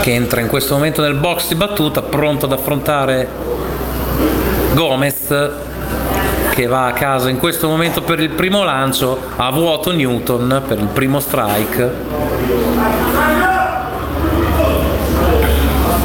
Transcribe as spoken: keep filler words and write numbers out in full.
che entra in questo momento nel box di battuta, pronto ad affrontare Gomez, che va a casa in questo momento per il primo lancio, a vuoto Newton per il primo strike.